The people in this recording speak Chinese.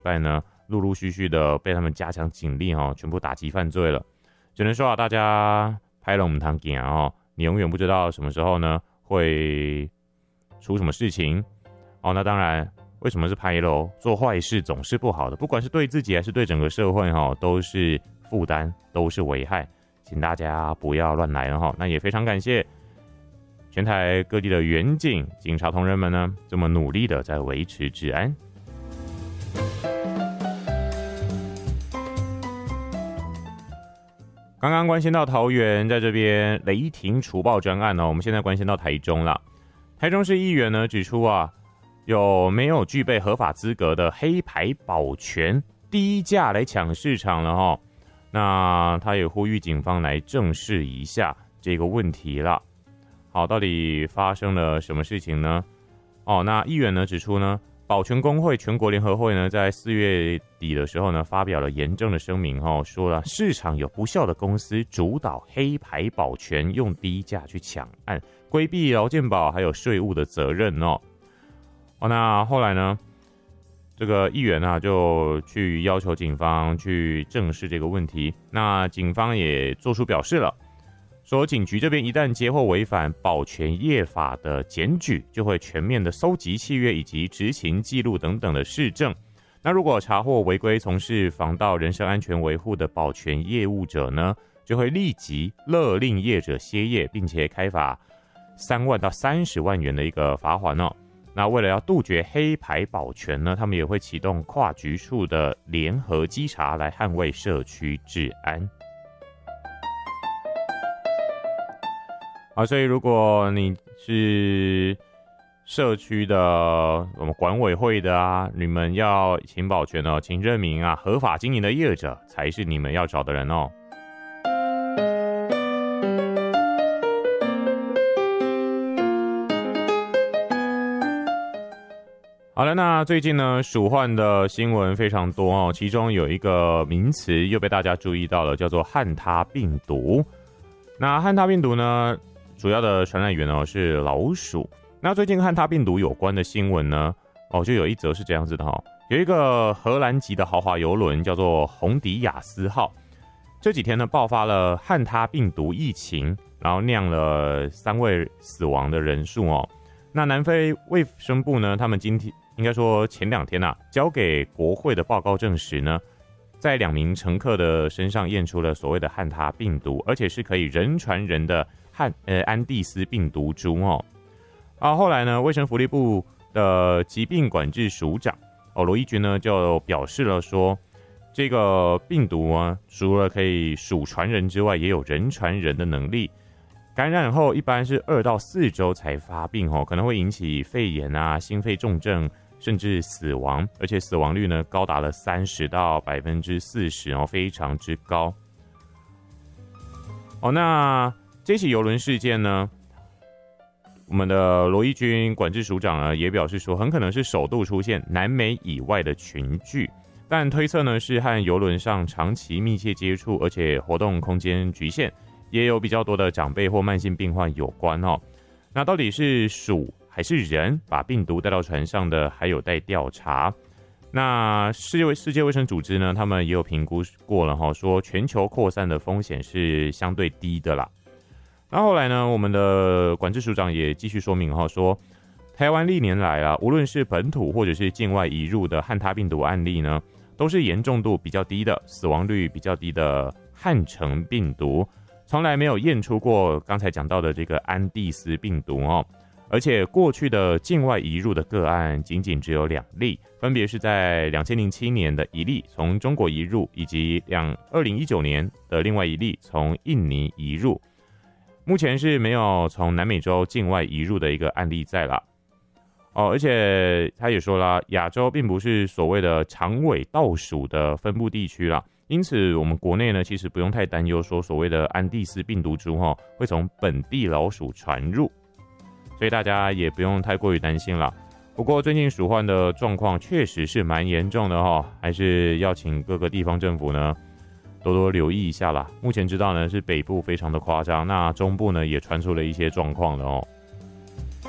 拜呢，陆陆续续的被他们加强警力全部打击犯罪了。只能说啊，大家拍了我们堂警你永远不知道什么时候呢会出什么事情那当然，为什么是拍喽？做坏事总是不好的，不管是对自己还是对整个社会都是负担，都是危害，请大家不要乱来了那也非常感谢全台各地的员警、警察同仁们呢，这么努力的在维持治安。刚刚关心到桃园，在这边雷霆除暴专案我们现在关心到台中了。台中市议员呢指出有没有具备合法资格的黑牌保全低价来抢市场了那他也呼吁警方来正视一下这个问题了。好，到底发生了什么事情呢？那议员呢指出呢，保全工会全国联合会呢在4月底的时候呢发表了严正的声明说了市场有不肖的公司主导黑牌保全，用低价去抢案，规避劳健保还有税务的责任那后来呢，这个议员就去要求警方去正视这个问题。那警方也做出表示了，说警局这边一旦接获违反保全业法的检举，就会全面的搜集契约以及执勤记录等等的事证。那如果查获违规从事防盗人身安全维护的保全业务者呢，就会立即勒令业者歇业，并且开罚3万到30万元的一个罚锾那为了要杜绝黑牌保全呢，他们也会启动跨局处的联合稽查来捍卫社区治安。所以如果你是社区的我们管委会的你们要请保全请认明合法经营的业者才是你们要找的人好了，那最近呢，鼠患的新闻非常多其中有一个名词又被大家注意到了，叫做汉他病毒。那汉他病毒呢，主要的传染源是老鼠。那最近跟汉他病毒有关的新闻呢，就有一则是这样子的有一个荷兰籍的豪华邮轮叫做红迪亚斯号，这几天呢爆发了汉他病毒疫情，然后酿了3位死亡的人数那南非卫生部呢，他们今天应该说前2天交给国会的报告证实呢，在2名乘客的身上验出了所谓的汉他病毒，而且是可以人传人的安地斯病毒株后来呢，卫生福利部的疾病管制署长罗一军呢就表示了说，这个病毒除了可以鼠传人之外，也有人传人的能力。感染后一般是2到4周才发病可能会引起肺炎心肺重症，甚至死亡，而且死亡率呢高达了30%到40%非常之高那这起邮轮事件呢，我们的罗一军管制署长呢也表示说，很可能是首度出现南美以外的群聚，但推测呢是和邮轮上长期密切接触，而且活动空间局限，也有比较多的长辈或慢性病患有关那到底是鼠还是人把病毒带到船上的，还有待调查。那世界卫生组织呢，他们也有评估过了说全球扩散的风险是相对低的啦。那后来呢，我们的管制署长也继续说明说，台湾历年来无论是本土或者是境外移入的汉他病毒案例呢，都是严重度比较低的、死亡率比较低的汉城病毒，从来没有验出过刚才讲到的这个安地斯病毒而且过去的境外移入的个案仅仅只有2例，分别是在2007年的1例从中国移入，以及2019年的另外1例从印尼移入。目前是没有从南美洲境外移入的一个案例在啦而且他也说啦，亚洲并不是所谓的长尾倒数的分布地区啦，因此我们国内呢其实不用太担忧说所谓的安地斯病毒株会从本地老鼠传入，所以大家也不用太过于担心了。不过最近鼠患的状况确实是蛮严重的还是要请各个地方政府呢多多留意一下啦。目前知道呢是北部非常的夸张，那中部呢也传出了一些状况了